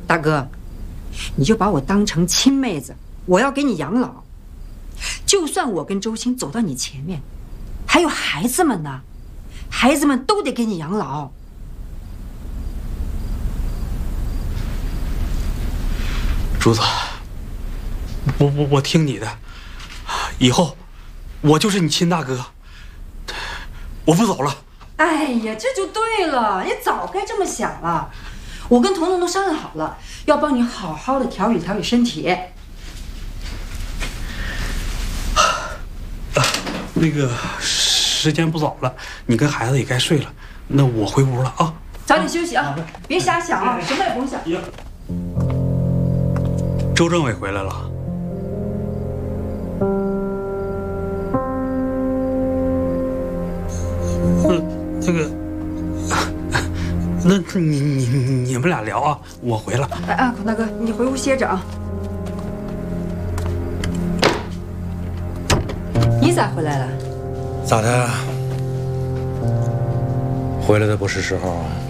大哥，你就把我当成亲妹子，我要给你养老。就算我跟周青走到你前面，还有孩子们呢，孩子们都得给你养老。 珠子，我听你的，以后我就是你亲大哥，我不走了。 哎呀，这就对了，你早该这么想了。我跟彤彤都商量好了，要帮你好好的调理调理身体。 那个时间不早了，你跟孩子也该睡了，那我回屋了啊。 早点休息啊，别瞎想啊，什么也甭想。 周政委回来了。这个，那你们俩聊啊，我回了。 哎，孔大哥，你回屋歇着啊。你咋回来了？ 咋的？回来的不是时候。